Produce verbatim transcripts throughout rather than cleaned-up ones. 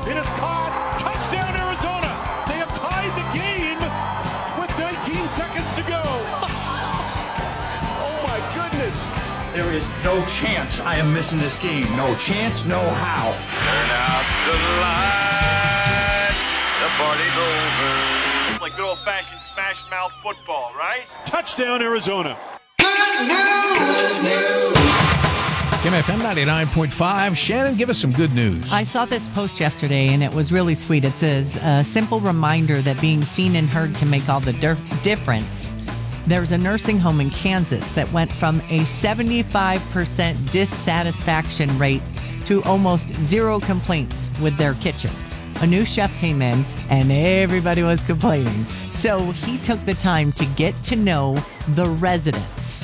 It is caught. Touchdown, Arizona. They have tied the game with nineteen seconds to go. Oh, my goodness. There is no chance I am missing this game. No chance, no how. Turn out the lights. The party's over. Like good old-fashioned smash mouth football, right? Touchdown, Arizona. Good news. K M F M ninety-nine point five. Shannon, give us some good news. I saw this post yesterday, and it was really sweet. It says, a simple reminder that being seen and heard can make all the dif- difference. There's a nursing home in Kansas that went from a seventy-five percent dissatisfaction rate to almost zero complaints with their kitchen. A new chef came in, and everybody was complaining. So he took the time to get to know the residents.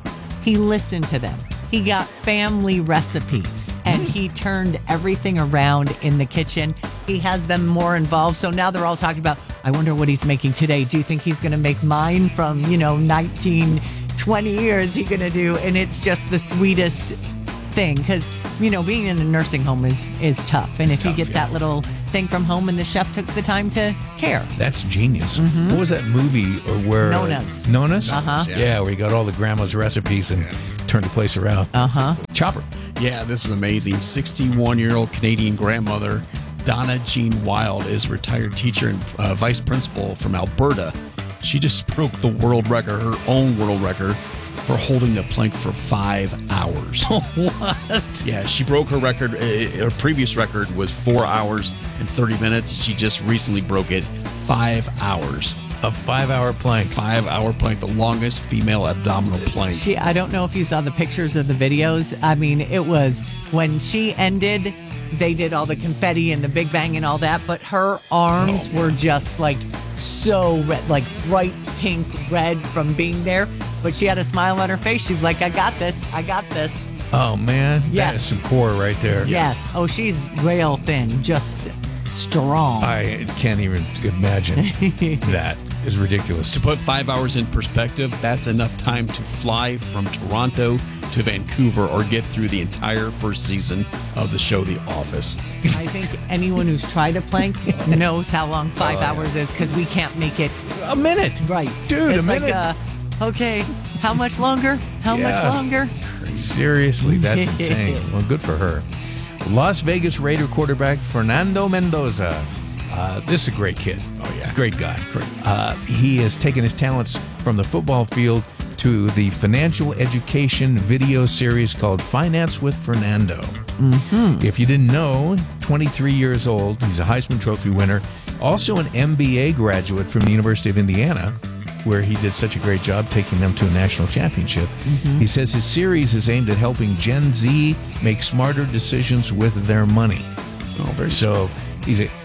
He listened to them. He got family recipes, and he turned everything around in the kitchen. He has them more involved. So now they're all talking about, I wonder what he's making today. Do you think he's going to make mine from, you know, nineteen, twenty years he going to do? And it's just the sweetest thing because, you know, being in a nursing home is, is tough. And It's if you tough, get yeah. that little thing from home and the chef took the time to care. That's genius. What was that movie or where? Nona's. Nona's? Uh-huh. Yeah. yeah, where he got all the grandma's recipes and turned the place around. Uh-huh. Chopper. Yeah, this is amazing. sixty-one-year-old Canadian grandmother Donna Jean Wild is a retired teacher and uh, vice principal from Alberta. She just broke the world record, her own world record, for holding the plank for five hours. What? Yeah, she broke her record. Uh, her previous record was four hours and thirty minutes. She just recently broke it five hours. A five-hour plank. Five-hour plank, the longest female abdominal plank. She, I don't know if you saw the pictures of the videos. I mean, it was when she ended, they did all the confetti and the Big Bang and all that, but her arms Oh, were just like so red, like bright pink red from being there. But she had a smile on her face. She's like, I got this. I got this. Oh, man. Yes. That is some core right there. Yes. Oh, she's rail thin, just strong. I can't even imagine. That is ridiculous. To put five hours in perspective, that's enough time to fly from Toronto to Vancouver or get through the entire first season of the show The Office. I think anyone who's tried a plank knows how long five Oh, yeah. hours is because we can't make it A minute. right. Dude, it's a minute. Like, uh, okay, how much longer? How Yeah. much longer? Seriously, that's insane. Well, good for her. Las Vegas Raider quarterback Fernando Mendoza. Uh, this is a great kid. Oh, yeah. Great guy. Uh, he has taken his talents from the football field to the financial education video series called Finance with Fernando. Mm-hmm. If you didn't know, twenty-three years old, he's a Heisman Trophy winner, also an M B A graduate from the University of Indiana, where he did such a great job taking them to a national championship. Mm-hmm. He says his series is aimed at helping Gen Z make smarter decisions with their money. Oh, very So he's a,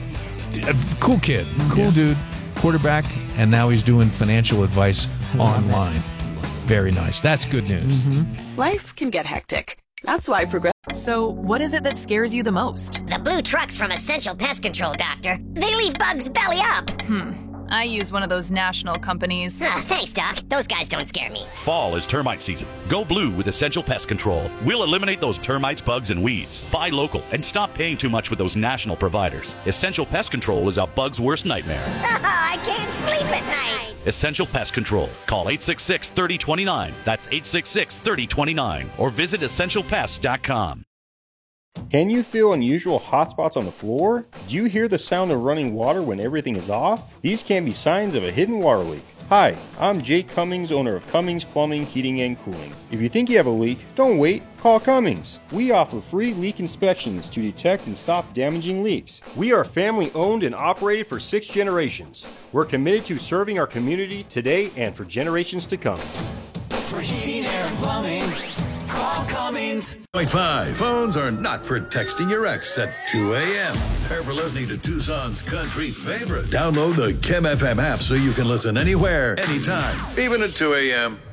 a cool kid, cool Yeah. dude, quarterback, and now he's doing financial advice online. Very nice. That's good news. Mm-hmm. Life can get hectic. That's why Progressive. So, what is it that scares you the most? The blue trucks from Essential Pest Control, Doctor. They leave bugs belly up. Hmm. I use one of those national companies. Ah, thanks, Doc. Those guys don't scare me. Fall is termite season. Go blue with Essential Pest Control. We'll eliminate those termites, bugs, and weeds. Buy local and stop paying too much with those national providers. Essential Pest Control is a bug's worst nightmare. I can't sleep at night. Essential Pest Control. Call eight six six, three oh two nine. That's eight six six, three oh two nine. Or visit essential pest dot com. Can you feel unusual hot spots on the floor? Do you hear the sound of running water when everything is off? These can be signs of a hidden water leak. Hi, I'm Jake Cummings, owner of Cummings Plumbing, Heating, and Cooling. If you think you have a leak, don't wait, call Cummings. We offer free leak inspections to detect and stop damaging leaks. We are family owned and operated for six generations. We're committed to serving our community today and for generations to come. For heating, air, and plumbing, call Cummings. Point five. Phones are not for texting your ex at two a.m. They're for listening to Tucson's country favorite. Download the K M F M app so you can listen anywhere, anytime, even at two a.m.